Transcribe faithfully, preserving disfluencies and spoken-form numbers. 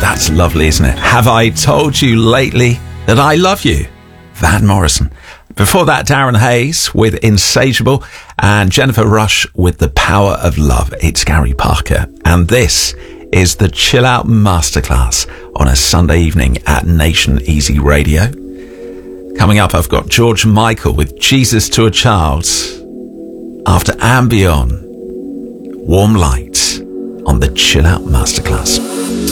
That's lovely, isn't it? Have I told you lately that I love you? Van Morrison. Before that, Darren Hayes with Insatiable and Jennifer Rush with The Power of Love. It's Gary Parker, and this is the Chill Out Masterclass on a Sunday evening at Nation Easy Radio. Coming up, I've got George Michael with Jesus to a Child. After Ambion, Warm Light on the Chill Out Masterclass.